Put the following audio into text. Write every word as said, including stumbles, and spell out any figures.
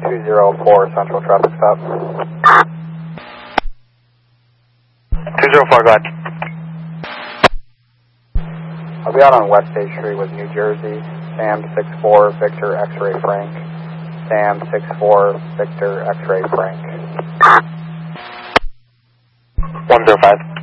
two zero four Central traffic stop. two zero four, go ahead. I'll be out on West State Street with New Jersey, Sam six four Victor X-Ray Frank. Sam six four Victor X-Ray Frank. one zero five.